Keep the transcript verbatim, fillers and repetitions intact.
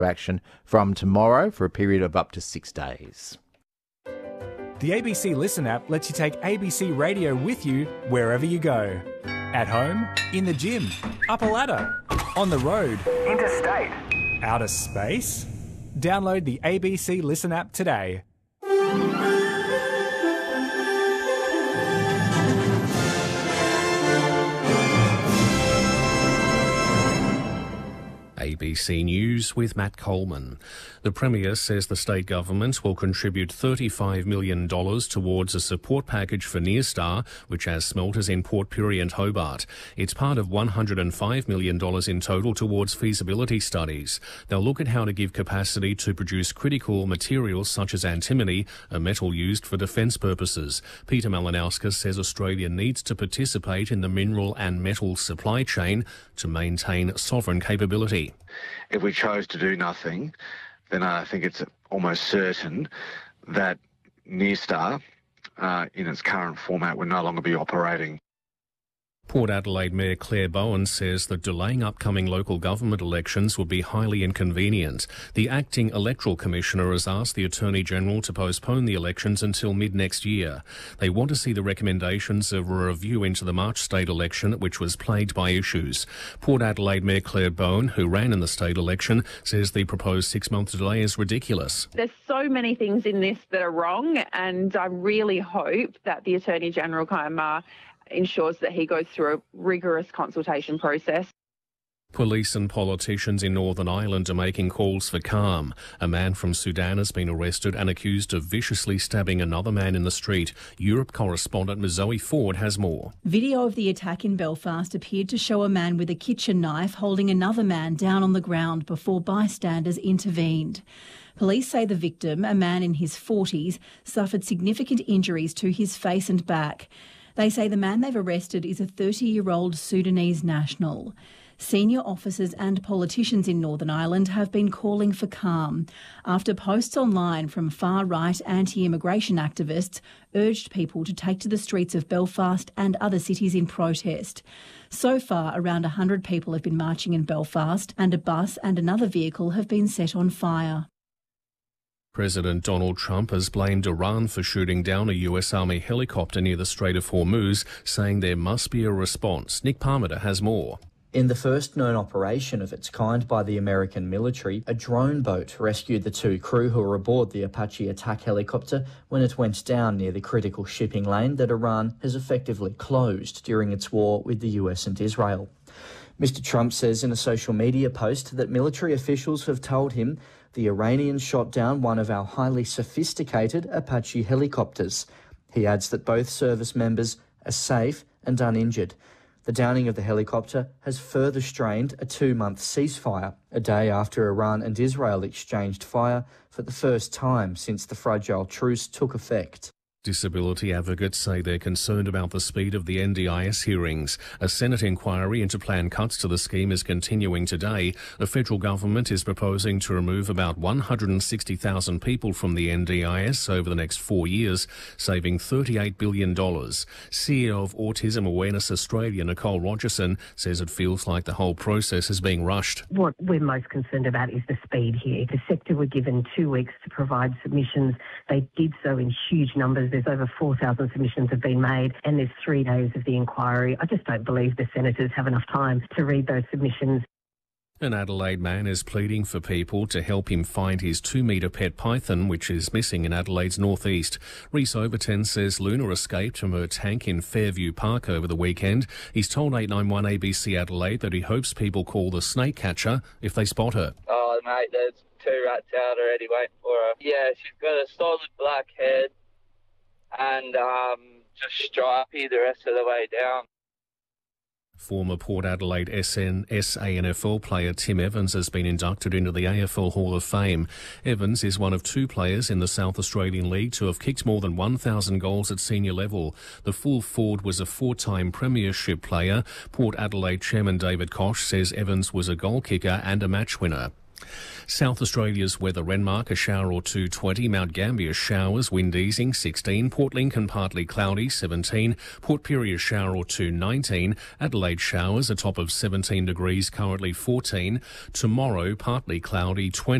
action from tomorrow for a period of up to six days. The A B C Listen app lets you take A B C Radio with you wherever you go. At home, in the gym, up a ladder, on the road, interstate, outer space. Download the A B C Listen app today. A B C News with Matt Coleman. The Premier says the state government will contribute thirty-five million dollars towards a support package for Nyrstar, which has smelters in Port Pirie and Hobart. It's part of one hundred five million dollars in total towards feasibility studies. They'll look at how to give capacity to produce critical materials such as antimony, a metal used for defence purposes. Peter Malinauskas says Australia needs to participate in the mineral and metal supply chain to maintain sovereign capability. If we chose to do nothing, then I think it's almost certain that Nyrstar, uh, in its current format, would no longer be operating. Port Adelaide Mayor Claire Bowen says that delaying upcoming local government elections would be highly inconvenient. The acting electoral commissioner has asked the Attorney-General to postpone the elections until mid-next year. They want to see the recommendations of a review into the March state election, which was plagued by issues. Port Adelaide Mayor Claire Bowen, who ran in the state election, says the proposed six-month delay is ridiculous. There's so many things in this that are wrong, and I really hope that the Attorney-General kind of uh, ensures that he goes through a rigorous consultation process. Police and politicians in Northern Ireland are making calls for calm. A man from Sudan has been arrested and accused of viciously stabbing another man in the street. Europe correspondent Zoe Ford has more. Video of the attack in Belfast appeared to show a man with a kitchen knife holding another man down on the ground before bystanders intervened. Police say the victim, a man in his forties, suffered significant injuries to his face and back. They say the man they've arrested is a thirty-year-old Sudanese national. Senior officers and politicians in Northern Ireland have been calling for calm after posts online from far-right anti-immigration activists urged people to take to the streets of Belfast and other cities in protest. So far, around one hundred people have been marching in Belfast, and a bus and another vehicle have been set on fire. President Donald Trump has blamed Iran for shooting down a U S Army helicopter near the Strait of Hormuz, saying there must be a response. Nick Parmiter has more. In the first known operation of its kind by the American military, a drone boat rescued the two crew who were aboard the Apache attack helicopter when it went down near the critical shipping lane that Iran has effectively closed during its war with the U S and Israel. Mister Trump says in a social media post that military officials have told him the Iranians shot down one of our highly sophisticated Apache helicopters. He adds that both service members are safe and uninjured. The downing of the helicopter has further strained a two-month ceasefire, a day after Iran and Israel exchanged fire for the first time since the fragile truce took effect. Disability advocates say they're concerned about the speed of the N D I S hearings. A Senate inquiry into planned cuts to the scheme is continuing today. The federal government is proposing to remove about one hundred sixty thousand people from the N D I S over the next four years, saving thirty-eight billion dollars. C E O of Autism Awareness Australia, Nicole Rogerson, says it feels like the whole process is being rushed. What we're most concerned about is the speed here. The sector were given two weeks to provide submissions. They did so in huge numbers. There's over four thousand submissions have been made, and there's three days of the inquiry. I just don't believe the senators have enough time to read those submissions. An Adelaide man is pleading for people to help him find his two-metre pet python, which is missing in Adelaide's northeast. Reese Overton says Luna escaped from her tank in Fairview Park over the weekend. He's told eight nine one A B C Adelaide that he hopes people call the snake catcher if they spot her. Oh, mate, there's two rats out already waiting for her. Yeah, she's got a solid black head and um, just stripy the rest of the way down. Former Port Adelaide S N S A N F L player Tim Evans has been inducted into the A F L Hall of Fame. Evans is one of two players in the South Australian League to have kicked more than one thousand goals at senior level. The full forward was a four-time premiership player. Port Adelaide chairman David Koch says Evans was a goal kicker and a match winner. South Australia's weather: Renmark a shower or two, twenty. Mount Gambier showers, wind easing, sixteen. Port Lincoln partly cloudy, seventeen. Port Pirie a shower or two, nineteen. Adelaide showers, a top of seventeen degrees, currently fourteen. Tomorrow partly cloudy, twenty.